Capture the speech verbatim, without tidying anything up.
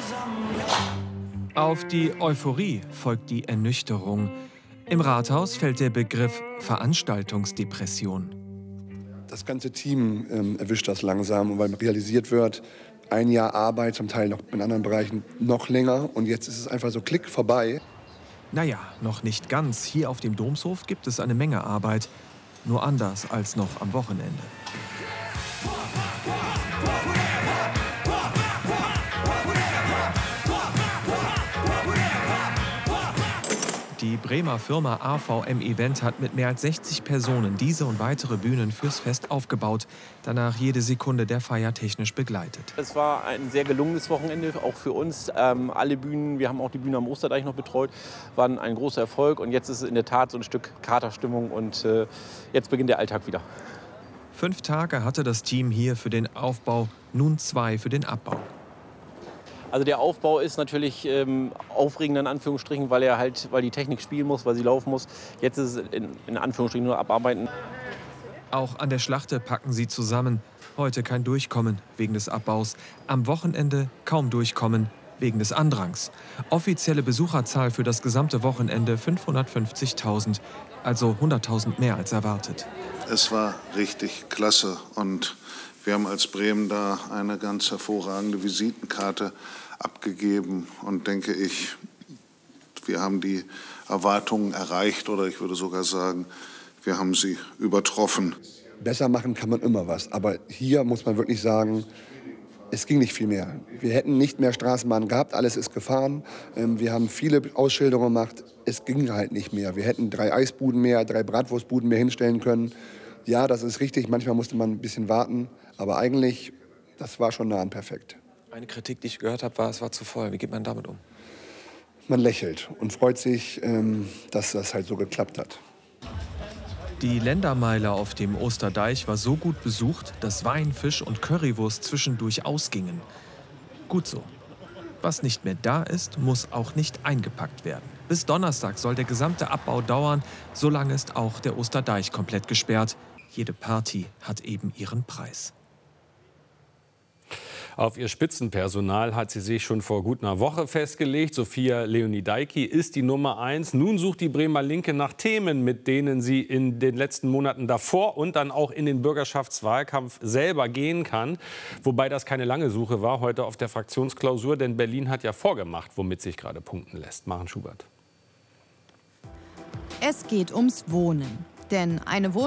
Auf die Euphorie folgt die Ernüchterung. Im Rathaus fällt der Begriff Veranstaltungsdepression. Das ganze Team ähm, erwischt das langsam, weil realisiert wird, ein Jahr Arbeit, zum Teil noch in anderen Bereichen noch länger. Und jetzt ist es einfach so klick vorbei. Naja, noch nicht ganz. Hier auf dem Domshof gibt es eine Menge Arbeit. Nur anders als noch am Wochenende. Die Bremer Firma A V M Event hat mit mehr als sechzig Personen diese und weitere Bühnen fürs Fest aufgebaut, danach jede Sekunde der Feier technisch begleitet. Es war ein sehr gelungenes Wochenende, auch für uns. Ähm, alle Bühnen, wir haben auch die Bühne am Osterdeich noch betreut, waren ein großer Erfolg. Und jetzt ist es in der Tat so ein Stück Katerstimmung und äh, jetzt beginnt der Alltag wieder. Fünf Tage hatte das Team hier für den Aufbau, nun zwei für den Abbau. Also der Aufbau ist natürlich ähm, aufregend in Anführungsstrichen, weil er halt, weil die Technik spielen muss, weil sie laufen muss. Jetzt ist es in, in Anführungsstrichen nur abarbeiten. Auch an der Schlachte packen sie zusammen. Heute kein Durchkommen wegen des Abbaus. Am Wochenende kaum Durchkommen wegen des Andrangs. Offizielle Besucherzahl für das gesamte Wochenende fünfhundertfünfzigtausend, also hunderttausend mehr als erwartet. Es war richtig klasse und wir haben als Bremen da eine ganz hervorragende Visitenkarte abgegeben und denke ich, wir haben die Erwartungen erreicht oder ich würde sogar sagen, wir haben sie übertroffen. Besser machen kann man immer was, aber hier muss man wirklich sagen, es ging nicht viel mehr. Wir hätten nicht mehr Straßenbahn gehabt, alles ist gefahren. Wir haben viele Ausschilderungen gemacht, es ging halt nicht mehr. Wir hätten drei Eisbuden mehr, drei Bratwurstbuden mehr hinstellen können. Ja, das ist richtig, manchmal musste man ein bisschen warten, aber eigentlich, das war schon nah an perfekt. Eine Kritik, die ich gehört habe, war, es war zu voll. Wie geht man damit um? Man lächelt und freut sich, dass das halt so geklappt hat. Die Ländermeile auf dem Osterdeich war so gut besucht, dass Wein, Fisch und Currywurst zwischendurch ausgingen. Gut so. Was nicht mehr da ist, muss auch nicht eingepackt werden. Bis Donnerstag soll der gesamte Abbau dauern. Solange ist auch der Osterdeich komplett gesperrt. Jede Party hat eben ihren Preis. Auf ihr Spitzenpersonal hat sie sich schon vor gut einer Woche festgelegt. Sophia Leonidaiki ist die Nummer eins. Nun sucht die Bremer Linke nach Themen, mit denen sie in den letzten Monaten davor und dann auch in den Bürgerschaftswahlkampf selber gehen kann. Wobei das keine lange Suche war heute auf der Fraktionsklausur, denn Berlin hat ja vorgemacht, womit sich gerade punkten lässt. Maren Schubert. Es geht ums Wohnen. Denn eine Wohnung